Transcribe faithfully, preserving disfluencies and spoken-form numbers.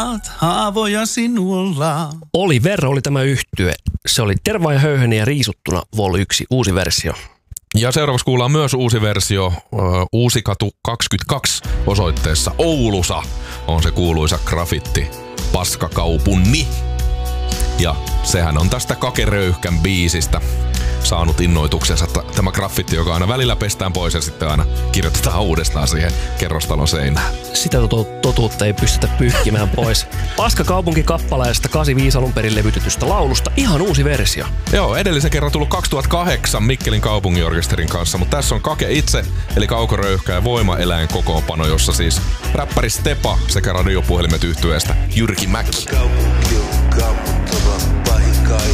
haavoja sinulla. Oliver oli tämä yhtye. Se oli Terva ja Höyheniä riisuttuna Vol yksi, uusi versio. Ja seuraavaksi kuullaan myös uusi versio, Uusikatu kaksikymmentäkaksi osoitteessa Oulussa on se kuuluisa grafitti Paskakaupunni. Ja sehän on tästä Kakeröyhkän biisistä saanut innoituksensa tämä graffitti, joka aina välillä pestään pois ja sitten aina kirjoitetaan uudestaan siihen kerrostalon seinään. Sitä totuutta ei pystytä pyyhkimään pois. Paskakaupunki-kappaleesta kahdeksankymmentäviisi alun perin levytetystä laulusta ihan uusi versio. Joo, edellisen kerran tullut kaksituhattakahdeksan Mikkelin kaupunginorkesterin kanssa, mutta tässä on Kake itse, eli Kaukoröyhkä ja Voimaeläin kokoonpano, jossa siis räppäri Stepa sekä radiopuhelimet yhtyeestä Jyrki Mäki. Kaupunki on kaupunki.